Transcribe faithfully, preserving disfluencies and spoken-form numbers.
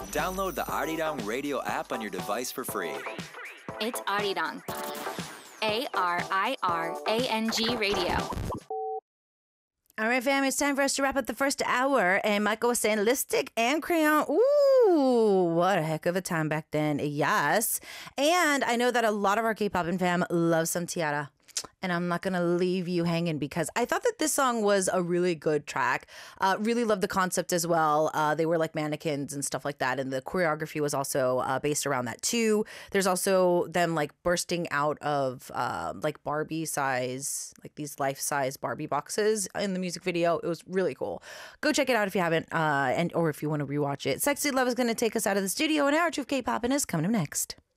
Download the Arirang Radio app on your device for free. It's Arirang. A R I R A N G Radio. All right, fam, it's time for us to wrap up the first hour. And Michael was saying lipstick and crayon. Ooh, what a heck of a time back then. Yes. And I know that a lot of our K-pop and fam love some Tiara. And I'm not going to leave you hanging because I thought that this song was a really good track. Uh, really loved the concept as well. Uh, they were like mannequins and stuff like that. And the choreography was also uh, based around that too. There's also them like bursting out of uh, like Barbie size, like these life size Barbie boxes in the music video. It was really cool. Go check it out if you haven't uh, and or if you want to rewatch it. Sexy Love is going to take us out of the studio. An hour or two of K-pop and is coming up next.